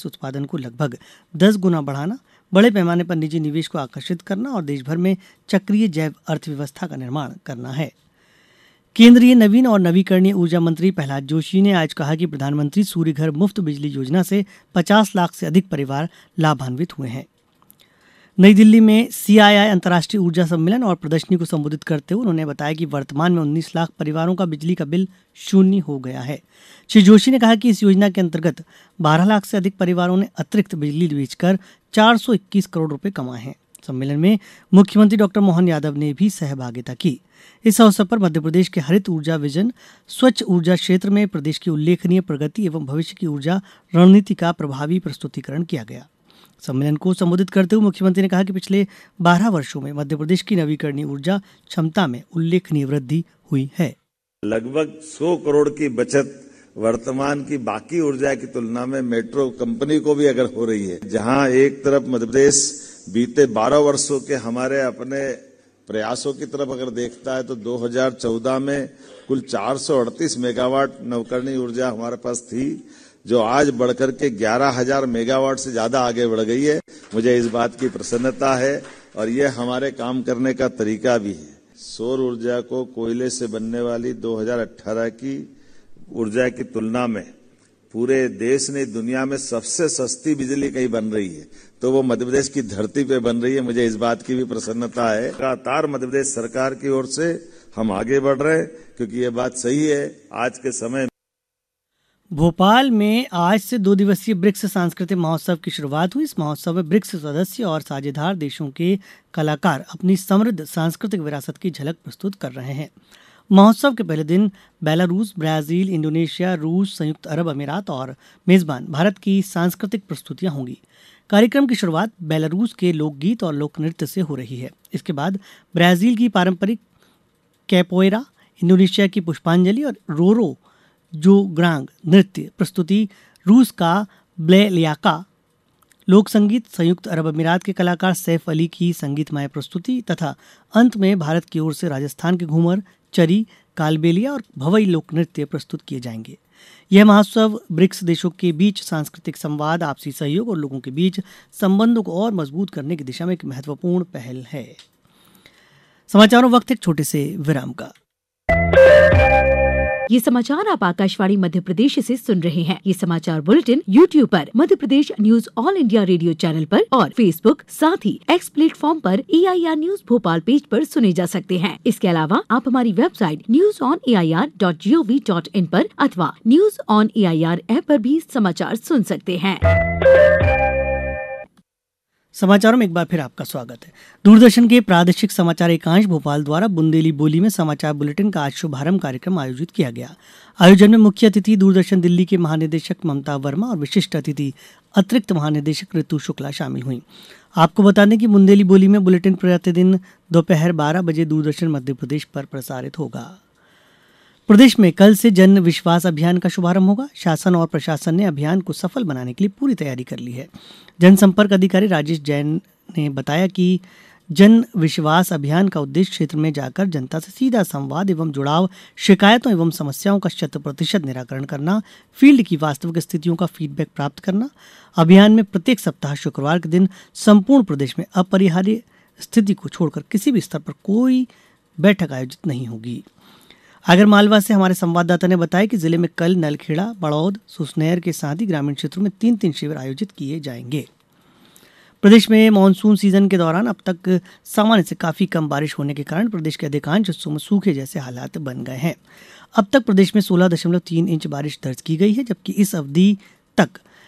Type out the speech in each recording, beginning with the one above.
Biogas उत्पादन को लगभग 10 गुना बढ़ाना, बड़े पैमाने पर निजी निवेश को आकर्षित करना और देशभर में चक्रीय जैव अर्थव्यवस्था का निर्माण करना है। केंद्रीय नवीन और नवीकरणीय ऊर्जा मंत्री प्रहलाद जोशी ने आज कहा कि प्रधानमंत्री सूर्य घर मुफ्त बिजली योजना से 50 लाख से अधिक परिवार लाभान्वित हुए हैं। नई दिल्ली में CII अंतर्राष्ट्रीय ऊर्जा सम्मेलन और प्रदर्शनी को संबोधित करते हुए उन्होंने बताया कि वर्तमान में 19 लाख परिवारों का बिजली का बिल शून्य हो गया है। श्री जोशी ने कहा कि इस योजना के अंतर्गत 12 लाख से अधिक परिवारों ने अतिरिक्त बिजली बेचकर 421 करोड़ रुपए कमाए हैं। सम्मेलन में मुख्यमंत्री डॉक्टर मोहन यादव ने भी सहभागिता की। इस अवसर पर मध्यप्रदेश के हरित ऊर्जा विजन, स्वच्छ ऊर्जा क्षेत्र में प्रदेश की उल्लेखनीय प्रगति एवं भविष्य की ऊर्जा रणनीति का प्रभावी प्रस्तुतिकरण किया गया। सम्मेलन को संबोधित करते हुए मुख्यमंत्री ने कहा कि पिछले 12 वर्षों में मध्यप्रदेश की नवीकरणीय ऊर्जा क्षमता में उल्लेखनीय वृद्धि हुई है। लगभग 100 करोड़ की बचत वर्तमान की बाकी ऊर्जा की तुलना में मेट्रो कंपनी को भी अगर हो रही है, जहां एक तरफ मध्यप्रदेश बीते 12 वर्षों के हमारे अपने प्रयासों की तरफ अगर देखता है तो 2014 में कुल 438 मेगावाट नवकरणीय ऊर्जा हमारे पास थी, जो आज बढ़कर के 11,000 मेगावाट से ज्यादा आगे बढ़ गई है। मुझे इस बात की प्रसन्नता है और ये हमारे काम करने का तरीका भी है। सौर ऊर्जा को कोयले से बनने वाली 2018 की ऊर्जा की तुलना में पूरे देश ने दुनिया में सबसे सस्ती बिजली कहीं बन रही है, तो वो मध्यप्रदेश की धरती पे बन रही है। मुझे इस बात की भी प्रसन्नता है। लगातार मध्यप्रदेश सरकार की ओर से हम आगे बढ़ रहे हैं, क्योंकि ये बात सही है। आज के समय भोपाल में आज से 2 दिवसीय ब्रिक्स सांस्कृतिक महोत्सव की शुरुआत हुई। इस महोत्सव में ब्रिक्स सदस्य और साझेदार देशों के कलाकार अपनी समृद्ध सांस्कृतिक विरासत की झलक प्रस्तुत कर रहे हैं। महोत्सव के पहले दिन बेलारूस, ब्राजील, इंडोनेशिया, रूस, संयुक्त अरब अमीरात और मेजबान भारत की सांस्कृतिक प्रस्तुतियां होंगी। कार्यक्रम की शुरुआत बेलारूस के लोकगीत और लोक नृत्य से हो रही है। इसके बाद ब्राजील की पारंपरिक कैपोएरा, इंडोनेशिया की पुष्पांजलि और रोरो जोग्रांग नृत्य प्रस्तुति, रूस का ब्लेलियाका लोक संगीत, संयुक्त अरब अमीरात के कलाकार सैफ अली की संगीतमय प्रस्तुति तथा अंत में भारत की ओर से राजस्थान के घूमर, चरी, कालबेलिया और भवई लोक नृत्य प्रस्तुत किए जाएंगे। यह महोत्सव ब्रिक्स देशों के बीच सांस्कृतिक संवाद, आपसी सहयोग और लोगों के बीच संबंधों को और मजबूत करने की दिशा में एक महत्वपूर्ण पहल है। समाचारों वक्त एक छोटे से विराम का। ये समाचार आप आकाशवाणी मध्य प्रदेश से सुन रहे हैं। ये समाचार बुलेटिन YouTube पर, Madhya Pradesh news all India radio channel पर और फेसबुक, साथ ही X प्लेटफॉर्म पर AIR न्यूज भोपाल पेज पर सुने जा सकते हैं। इसके अलावा आप हमारी वेबसाइट newsonair.gov.in पर अथवा न्यूज ऑन AIR ऐप पर भी समाचार सुन सकते हैं। समाचारों में एक बार फिर आपका स्वागत है। दूरदर्शन के प्रादेशिक समाचार एकांश भोपाल द्वारा बुंदेली बोली में समाचार बुलेटिन का आज शुभारंभ कार्यक्रम आयोजित किया गया। आयोजन में मुख्य अतिथि दूरदर्शन दिल्ली के महानिदेशक ममता वर्मा और विशिष्ट अतिथि अतिरिक्त महानिदेशक ऋतु शुक्ला शामिल हुई। आपको बता दें कि बुंदेली बोली में बुलेटिन प्रतिदिन दोपहर 12 बजे दूरदर्शन मध्य प्रदेश पर प्रसारित होगा। प्रदेश में कल से जन विश्वास अभियान का शुभारंभ होगा। शासन और प्रशासन ने अभियान को सफल बनाने के लिए पूरी तैयारी कर ली है। जनसंपर्क अधिकारी राजेश जैन ने बताया कि जन विश्वास अभियान का उद्देश्य क्षेत्र में जाकर जनता से सीधा संवाद एवं जुड़ाव, शिकायतों एवं समस्याओं का 100% निराकरण करना, फील्ड की वास्तविक स्थितियों का फीडबैक प्राप्त करना। अभियान में प्रत्येक सप्ताह शुक्रवार के दिन संपूर्ण प्रदेश में अपरिहार्य स्थिति को छोड़कर किसी भी स्तर पर कोई बैठक आयोजित नहीं होगी। आगर मालवा से हमारे संवाददाता ने बताया कि जिले में कल नलखेड़ा, बड़ौद, सुसनेर के साथ ही ग्रामीण क्षेत्रों में 3-3 शिविर आयोजित किए जाएंगे। प्रदेश में मानसून सीजन के दौरान अब तक सामान्य से काफी कम बारिश होने के कारण प्रदेश के अधिकांश हिस्सों में सूखे जैसे हालात बन गए हैं। अब तक प्रदेश में 16.3 इंच बारिश दर्ज की गई है, जबकि इस अवधि तक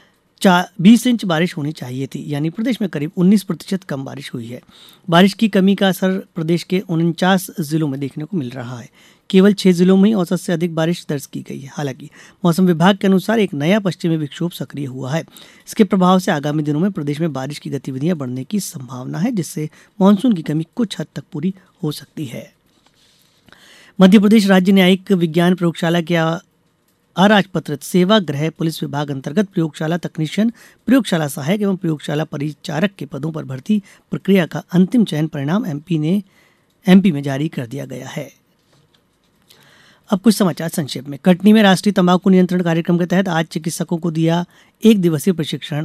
20 इंच बारिश होनी चाहिए थी, यानी प्रदेश में करीब 19% कम बारिश हुई है। बारिश की कमी का असर प्रदेश के 49 जिलों में देखने को मिल रहा है। केवल 6 जिलों में ही औसत से अधिक बारिश दर्ज की गई है। हालांकि मौसम विभाग के अनुसार एक नया पश्चिमी विक्षोभ सक्रिय हुआ है। इसके प्रभाव से आगामी दिनों में प्रदेश में बारिश की गतिविधियां बढ़ने की संभावना है, जिससे मानसून की कमी कुछ हद तक पूरी हो सकती है। मध्य प्रदेश राज्य न्यायिक विज्ञान प्रयोगशाला के अराजपत्रित सेवाग्रह पुलिस विभाग अंतर्गत प्रयोगशाला तकनीशियन, प्रयोगशाला सहायक एवं प्रयोगशाला परिचारक के पदों पर भर्ती प्रक्रिया का अंतिम चयन परिणाम एमपी में जारी कर दिया गया है। अब कुछ समाचार संक्षेप में। कटनी में राष्ट्रीय तंबाकू नियंत्रण कार्यक्रम के तहत आज चिकित्सकों को दिया 1 दिवसीय प्रशिक्षण